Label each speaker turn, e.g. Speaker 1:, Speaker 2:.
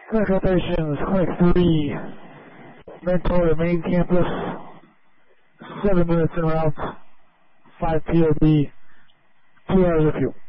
Speaker 1: Recommendations, Clinic 3, Mentor, main campus, 7 minutes en route, 5 POD, 2 hours of fuel.